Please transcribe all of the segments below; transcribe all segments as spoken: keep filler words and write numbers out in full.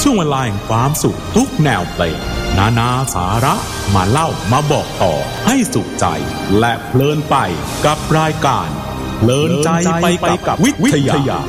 ช่วงเวลาแห่งความสุขทุกแนวเพลงนานาสาระมาเล่ามาบอกต่อให้สุขใจและเพลินไปกับรายการเพลินใจไปกับวิทยา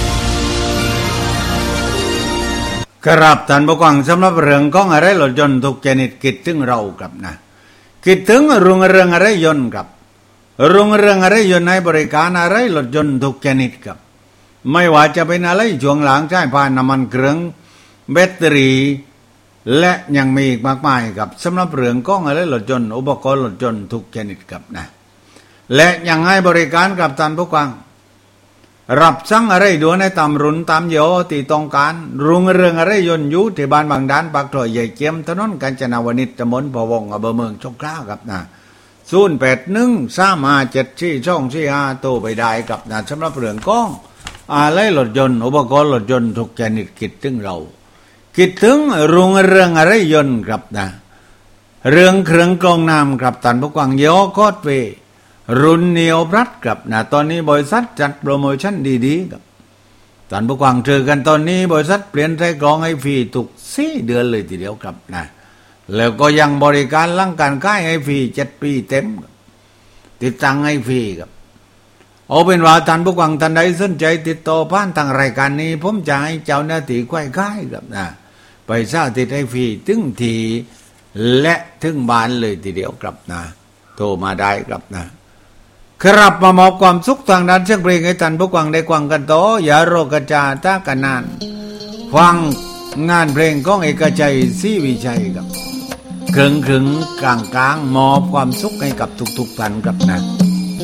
ครับท่านผู้ฟังสำหรับเรื่องของอะไรรถยนต์ทุกชนิดคิดถึงเราครับนะคิดถึงรุ่งเรืองอะไรยนต์ครับรุ่งเรืองอะไรยนต์ในบริการอะไรรถยนต์ทุกชนิดครับไม่ว่าจะเป็นอะไรช่วงหลังใช้ผ่านน้ำมันเครื่องแบตเตอรี่และยังมีอีกมากมายครับสำหรับเรื่องของอะไรรถยนต์อุปกรณ์รถยนต์ทุกชนิดครับนะและยังให้บริการกับท่านผู้ฟังรับสั่งอะไรด่วนในตามรุ่นตามยี่ห้อที่ต้องการรุ่งเรืองอะไรยนต์อยู่ที่บ้านบางด้านปากซอยใหญ่เจียมถนนกาญจนาวนิชตำบลพะวงอำเภอเมืองสงขลาครับนะศูนย์แปดหนึ่งสามห้าเจ็ดสี่สองสี่ห้าโทรไปได้ครับนะสำหรับเรื่องของอะไรรถยนต์อุปกรณ์รถยนต์ทุกชนิดคิดถึงเราคิดถึงรุ่งเรืองอะไรยนต์ครับนะเรื่องเครื่องกรองน้ำครับท่านผู้ฟังยี่ห้อคอสเวย์รุ่นเนียวพลัดครับนะตอนนี้บริษัทจัดโปรโมชั่นดีๆครับท่านผู้ฟังเจอกันตอนนี้บริษัทเปลี่ยนไส้กรองให้ฟรีทุกสี่เดือนเลยทีเดียวครับนะแล้วก็ยังบริการหลังการขายให้ฟรีเจ็ดปีเต็มติดตั้งให้ฟรีครับเอาเป็นว่าท่านผู้ฟังท่านใดสนใจติดต่อผ่านทางรายการนี้ผมจะให้เจ้าหน้าที่ค่อยค่ายครับนะไปสาธิตให้ฟรีถึงทีและถึงบ้านเลยทีเดียวครับนะโทรมาได้ครับนะครับมามอบความสุขทางด้านเสียงเพลงให้ท่านผู้ฟังได้ฟังกันต่ออย่ารอกระจาตากันนานฟังงานเพลงของเอกชัยศรีวิชัยครับครึ่งๆกลางๆมอบความสุขให้กับทุกๆท่านครับนะ